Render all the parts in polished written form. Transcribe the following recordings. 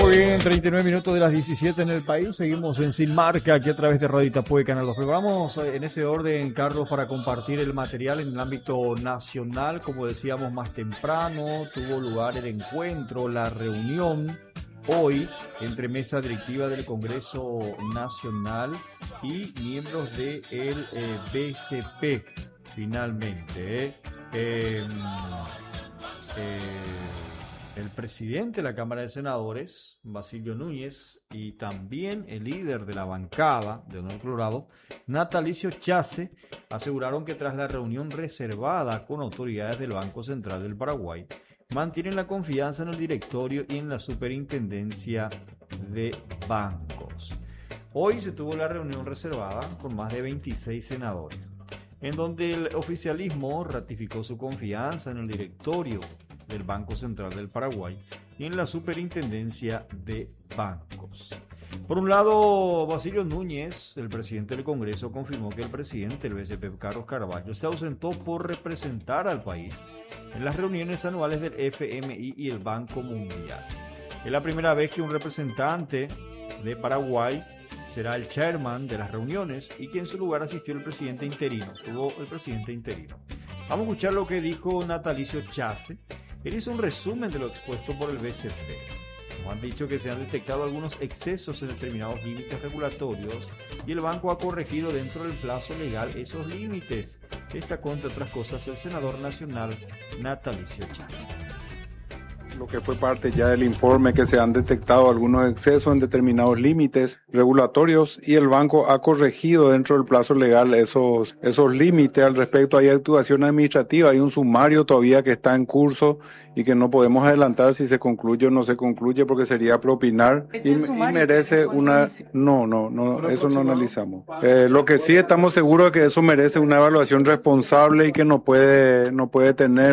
Muy bien, 39 minutos de las 17 en el país. Seguimos en Sin Marca, aquí a través de Radio Itapué, Canal 2. Pero vamos en ese orden, Carlos, para compartir el material en el ámbito nacional. Como decíamos más temprano, tuvo lugar el encuentro, la reunión hoy entre mesa directiva del Congreso Nacional y miembros del BCP, finalmente. El presidente de la Cámara de Senadores, Basilio Núñez, y también el líder de la bancada de Unión Colorado, Natalicio Chace, aseguraron que tras la reunión reservada con autoridades del Banco Central del Paraguay, mantienen la confianza en el directorio y en la superintendencia de bancos. Hoy se tuvo la reunión reservada con más de 26 senadores, en donde el oficialismo ratificó su confianza en el directorio del Banco Central del Paraguay y en la superintendencia de bancos. Por un lado, Basilio Núñez, el presidente del Congreso, confirmó que el presidente del BCP, Carlos Carvalho, se ausentó por representar al país en las reuniones anuales del FMI y el Banco Mundial. Es la primera vez que un representante de Paraguay será el chairman de las reuniones y que en su lugar asistió el presidente interino. Vamos a escuchar lo que dijo Natalicio Chace. Él hizo un resumen de lo expuesto por el BCP. Nos han dicho que se han detectado algunos excesos en determinados límites regulatorios y el banco ha corregido dentro del plazo legal esos límites. Destacó, entre otras cosas, el senador nacional Natalicio Chace. Lo que fue parte ya del informe, que se han detectado algunos excesos en determinados límites regulatorios y el banco ha corregido dentro del plazo legal esos límites. Al respecto, hay actuación administrativa, hay un sumario todavía que está en curso y que no podemos adelantar si se concluye o no se concluye porque sería propinar y merece una... No, eso no analizamos. Lo que sí estamos seguros es que eso merece una evaluación responsable y que no puede tener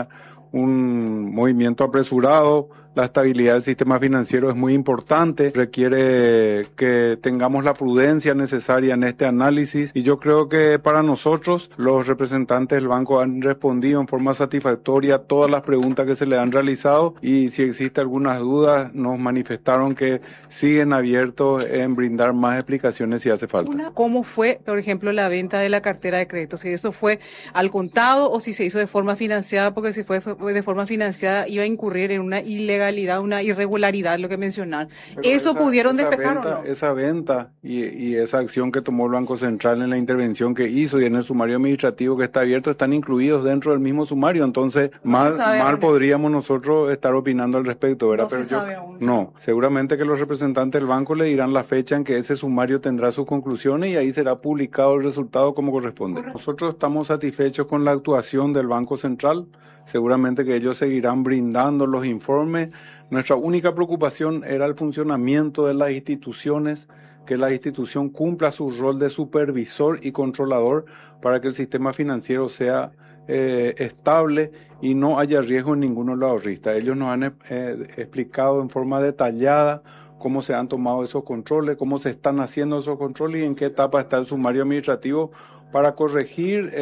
un movimiento apresurado. La estabilidad del sistema financiero es muy importante, requiere que tengamos la prudencia necesaria en este análisis y yo creo que para nosotros los representantes del banco han respondido en forma satisfactoria a todas las preguntas que se le han realizado y si existe algunas dudas nos manifestaron que siguen abiertos en brindar más explicaciones si hace falta. ¿Cómo fue, por ejemplo, la venta de la cartera de crédito? Si eso fue al contado o si se hizo de forma financiada, porque si fue de forma financiada iba a incurrir en una ilegalidad, una irregularidad, lo que mencionaron. ¿Eso pudieron despejar o no? Esa venta y esa acción que tomó el Banco Central en la intervención que hizo y en el sumario administrativo que está abierto están incluidos dentro del mismo sumario, entonces mal podríamos nosotros estar opinando al respecto, ¿verdad? No se sabe aún. No, seguramente que los representantes del banco le dirán la fecha en que ese sumario tendrá sus conclusiones y ahí será publicado el resultado como corresponde. Nosotros estamos satisfechos con la actuación del Banco Central, seguramente que ellos seguirán brindando los informes. Nuestra única preocupación era el funcionamiento de las instituciones, que la institución cumpla su rol de supervisor y controlador para que el sistema financiero sea estable y no haya riesgo en ninguno de los ahorristas. Ellos nos han explicado en forma detallada cómo se han tomado esos controles, cómo se están haciendo esos controles y en qué etapa está el sumario administrativo para corregir,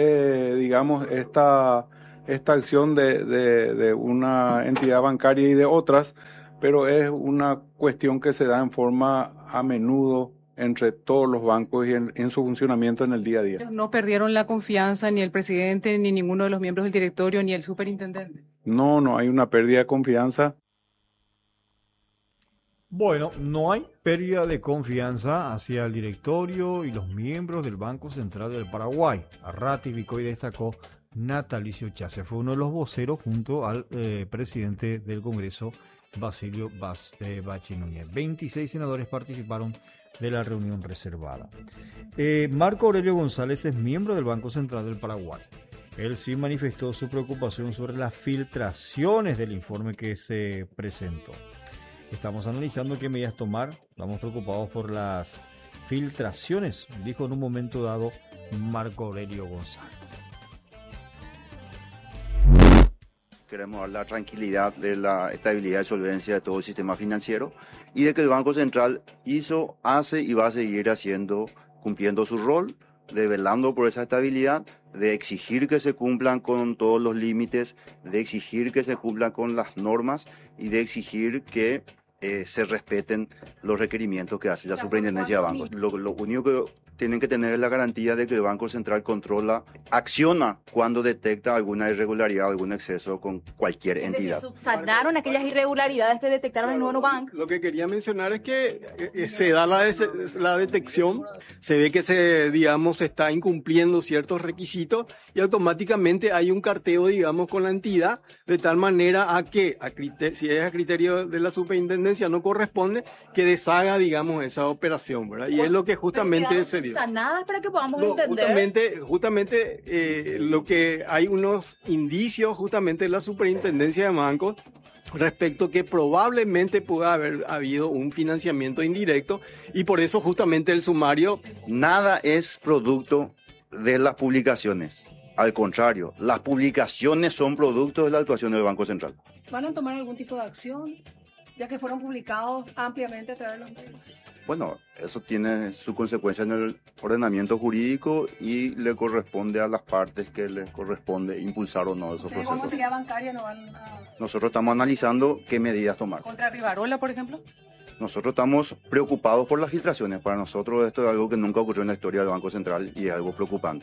esta acción de una entidad bancaria y de otras, pero es una cuestión que se da en forma a menudo entre todos los bancos y en su funcionamiento en el día a día. ¿No perdieron la confianza ni el presidente, ni ninguno de los miembros del directorio, ni el superintendente? No hay una pérdida de confianza. Bueno, no hay pérdida de confianza hacia el directorio y los miembros del Banco Central del Paraguay, ratificó y destacó Natalicio Chace. Fue uno de los voceros junto al presidente del Congreso, Basilio Bachi Núñez. 26 senadores participaron de la reunión reservada. Marco Aurelio González es miembro del Banco Central del Paraguay. Él sí manifestó su preocupación sobre las filtraciones del informe que se presentó. Estamos analizando qué medidas tomar. Estamos preocupados por las filtraciones, dijo en un momento dado Marco Aurelio González. Queremos dar la tranquilidad de la estabilidad y solvencia de todo el sistema financiero y de que el Banco Central hace y va a seguir haciendo, cumpliendo su rol, de velando por esa estabilidad, de exigir que se cumplan con todos los límites, de exigir que se cumplan con las normas y de exigir que se respeten los requerimientos que hace la Superintendencia de Bancos. Lo único que tienen que tener es la garantía de que el Banco Central controla, acciona cuando detecta alguna irregularidad, algún exceso con cualquier entidad. ¿Subsanaron aquellas irregularidades que detectaron en Nuevo Banco? Lo que quería mencionar es que se da la detección, se ve que se está incumpliendo ciertos requisitos y automáticamente hay un carteo, digamos, con la entidad, de tal manera a que, si es a criterio de la superintendencia no corresponde, que deshaga, digamos, esa operación, ¿verdad? Y es lo que justamente se dio. Subsanadas para que podamos entender. Justamente lo que hay unos indicios justamente de la superintendencia de bancos respecto que probablemente pueda haber habido un financiamiento indirecto y por eso justamente el sumario. Nada es producto de las publicaciones. Al contrario, las publicaciones son producto de la actuación del Banco Central. ¿Van a tomar algún tipo de acción, ya que fueron publicados ampliamente a través de los medios? Bueno, eso tiene su consecuencia en el ordenamiento jurídico y le corresponde a las partes que les corresponde impulsar o no esos procesos. ¿Como entidad bancaria no van a...? Nosotros estamos analizando qué medidas tomar. ¿Contra Rivarola, por ejemplo? Nosotros estamos preocupados por las filtraciones. Para nosotros esto es algo que nunca ocurrió en la historia del Banco Central y es algo preocupante.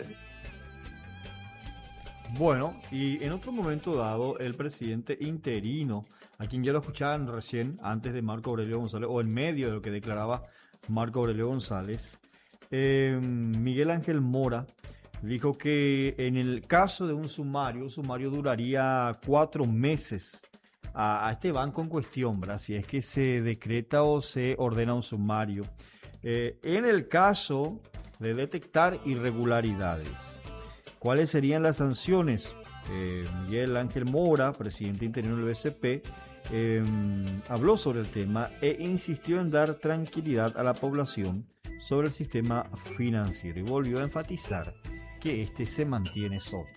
Bueno, y en otro momento dado, el presidente interino, a quien ya lo escuchaban recién, antes de Marco Aurelio González, o en medio de lo que declaraba Marco Aurelio González, Miguel Ángel Mora, dijo que en el caso de un sumario duraría 4 meses a este banco en cuestión, ¿verdad? Si es que se decreta o se ordena un sumario. En el caso de detectar irregularidades, ¿cuáles serían las sanciones? Miguel Ángel Mora, presidente interino del BCP, habló sobre el tema e insistió en dar tranquilidad a la población sobre el sistema financiero y volvió a enfatizar que este se mantiene sólido.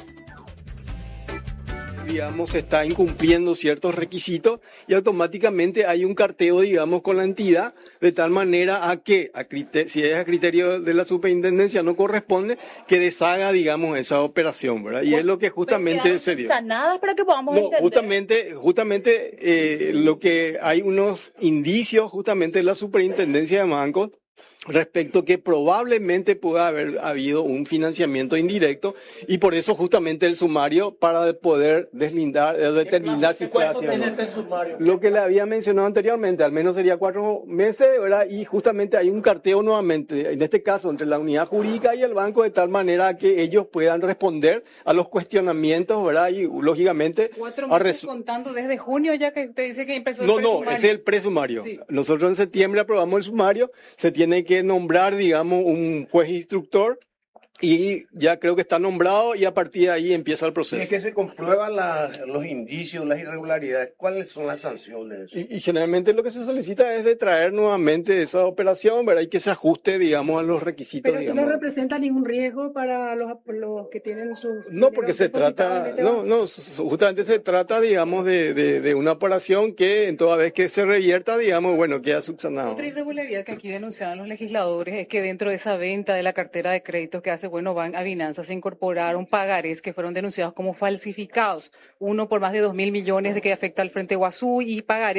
Digamos, se está incumpliendo ciertos requisitos y automáticamente hay un carteo, digamos, con la entidad, de tal manera a que, si es a criterio de la superintendencia no corresponde, que deshaga, digamos, esa operación, ¿verdad? Y es lo que justamente se dio. Subsanadas para que podamos entender. Justamente lo que hay unos indicios justamente de la superintendencia de bancos respecto que probablemente pueda haber habido un financiamiento indirecto y por eso justamente el sumario para poder determinar si fue así o no. Lo que le había mencionado anteriormente, al menos sería 4 meses, ¿verdad? Y justamente hay un carteo nuevamente, en este caso entre la unidad jurídica y el banco, de tal manera que ellos puedan responder a los cuestionamientos, ¿verdad? Y lógicamente... 4 meses contando desde junio ya que te dice que empezó el presumario. No, ese es el presumario. Sí. Nosotros en septiembre aprobamos el sumario, se tiene que nombrar, digamos, un juez instructor y ya creo que está nombrado y a partir de ahí empieza el proceso. Si es que se comprueban los indicios, las irregularidades, ¿cuáles son las sanciones? Y generalmente lo que se solicita es de traer nuevamente esa operación, ¿verdad? Y que se ajuste, digamos, a los requisitos. ¿Pero no representa ningún riesgo para los que tienen su... No, porque se trata, justamente se trata, digamos, de una operación que en toda vez que se revierta, digamos, bueno, queda subsanado. Otra irregularidad que aquí denunciaban los legisladores es que dentro de esa venta de la cartera de créditos que hace Buenobank a Binance se incorporaron pagarés que fueron denunciados como falsificados. Uno por más de 2.000 millones de que afecta al Frente Guazú y pagarés